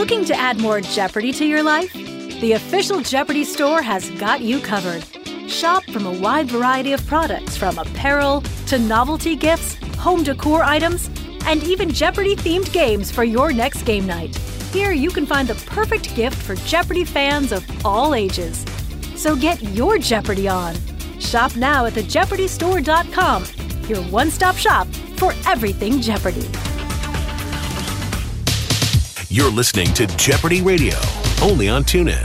Looking to add more Jeopardy to your life? The official Jeopardy store has got you covered. Shop from a wide variety of products, from apparel to novelty gifts, home decor items, and even Jeopardy-themed games for your next game night. Here you can find the perfect gift for Jeopardy fans of all ages. So get your Jeopardy on. Shop now at thejeopardystore.com, your one-stop shop for everything Jeopardy. You're listening to Jeopardy Radio, only on TuneIn.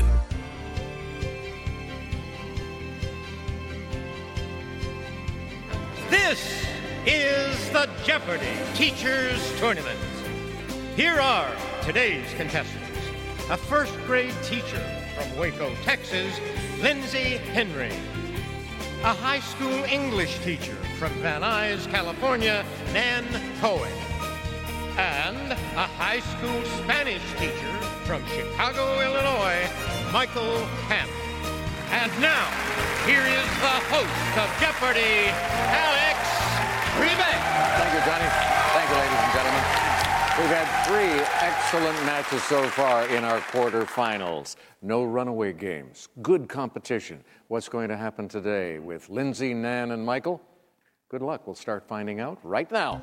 This is the Jeopardy Teachers Tournament. Here are today's contestants. A first-grade teacher from Waco, Texas, Lindsay Henry. A high school English teacher from Van Nuys, California, Nan Cohen. And a high school Spanish teacher from Chicago, Illinois, Michael Camp. And now, here is the host of Jeopardy, Alex Trebek. Thank you, Johnny. Thank you, ladies and gentlemen. We've had 3 excellent matches so far in our quarterfinals. No runaway games. Good competition. What's going to happen today with Lindsay, Nan, and Michael? Good luck. We'll start finding out right now.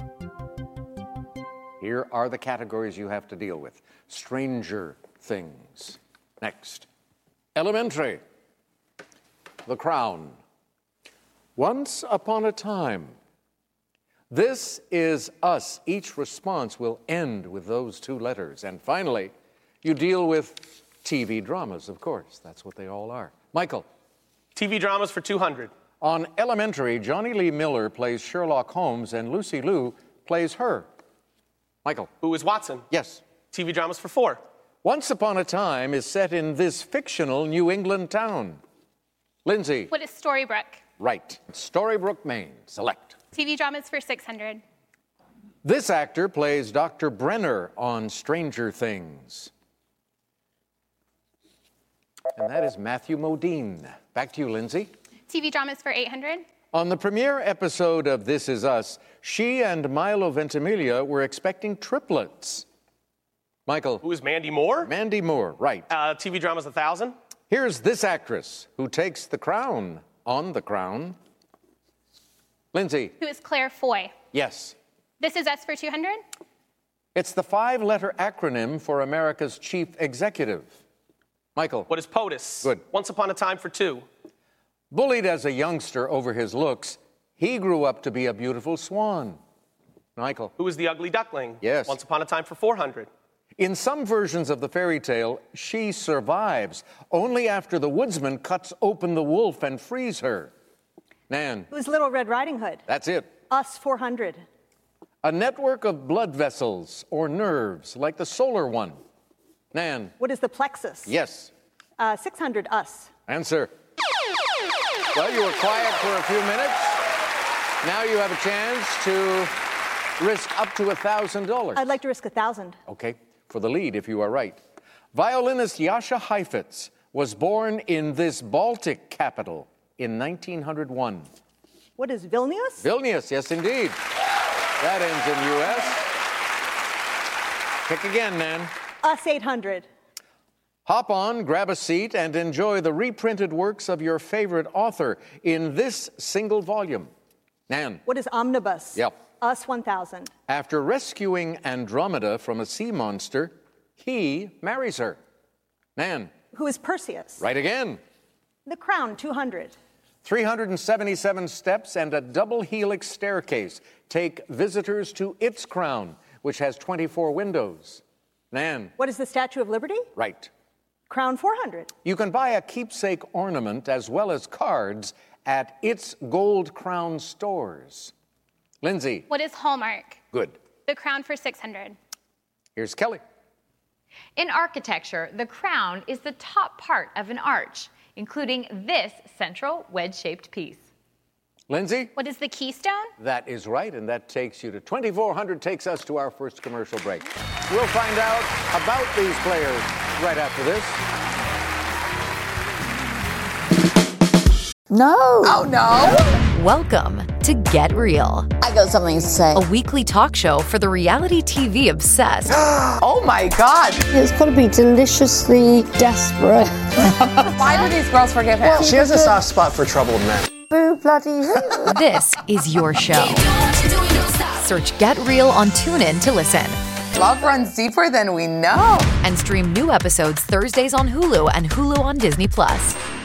Here are the categories you have to deal with. Stranger Things. Next. Elementary. The Crown. Once Upon a Time. This Is Us. Each response will end with those 2 letters. And finally, you deal with TV dramas, of course. That's what they all are. Michael. TV dramas for 200. On Elementary, Johnny Lee Miller plays Sherlock Holmes and Lucy Liu plays her. Michael. Who is Watson? Yes. TV dramas for 4. Once Upon a Time is set in this fictional New England town. Lindsay. What is Storybrooke? Right. Storybrooke, Maine. Select. TV dramas for 600. This actor plays Dr. Brenner on Stranger Things. And that is Matthew Modine. Back to you, Lindsay. TV dramas for 800. On the premiere episode of This Is Us, she and Milo Ventimiglia were expecting triplets. Michael. Who is Mandy Moore? Mandy Moore, right. TV dramas 1,000. Here's this actress who takes the crown on The Crown. Lindsay. Who is Claire Foy? Yes. This Is Us for 200. It's the 5-letter acronym for America's chief executive. Michael. What is POTUS? Good. Once Upon a Time for 2. Bullied as a youngster over his looks, he grew up to be a beautiful swan. Michael. Who is the Ugly Duckling? Yes. Once Upon a Time for 400. In some versions of the fairy tale, she survives only after the woodsman cuts open the wolf and frees her. Nan. Who's Little Red Riding Hood? That's it. Us 400. A network of blood vessels or nerves, like the solar one. Nan. What is the plexus? Yes. 600. Us. Answer. Well, you were quiet for a few minutes. Now you have a chance to risk up to $1,000. I'd like to risk 1,000. Okay, for the lead if you are right. Violinist Jascha Heifetz was born in this Baltic capital in 1901. What is Vilnius? Vilnius, yes indeed. That ends in U.S. Pick again, Nan. Us 800. Hop on, grab a seat, and enjoy the reprinted works of your favorite author in this single volume. Nan. What is Omnibus? Yep. Us 1,000. After rescuing Andromeda from a sea monster, he marries her. Nan. Who is Perseus? Right again. The Crown 200. 377 steps and a double helix staircase take visitors to its crown, which has 24 windows. Nan. What is the Statue of Liberty? Right. Crown 400. You can buy a keepsake ornament as well as cards at its Gold Crown stores. Lindsay. What is Hallmark? Good. The Crown for 600. Here's Kelly. In architecture, the crown is the top part of an arch, including this central wedge-shaped piece. Lindsay? What is the keystone? That is right, and that takes you to 2,400, takes us to our first commercial break. We'll find out about these players right after this. No. Oh, no. Welcome to Get Real, I got something to say. a weekly talk show for the reality TV obsessed. Oh my God. It's got to be deliciously desperate. Why do these girls forgive him? She has a soft spot for troubled men. Boo bloody. This is your show. Search Get Real on TuneIn to listen. Love runs deeper than we know. And stream new episodes Thursdays on Hulu and Hulu on Disney+.